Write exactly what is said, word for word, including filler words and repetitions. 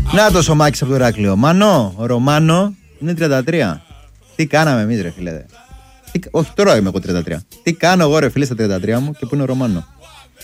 Να το Σωμάκης από το Ηράκλειο. Μανώ, ο Ρωμάνο είναι τριάντα τρία. Τι κάναμε εμείς ρε φίλε? Τι... Όχι, τώρα είμαι εγώ τριάντα τρία. Τι κάνω εγώ ρε φίλε στα τριάντα τρία μου και πού είναι ο Ρωμάνο?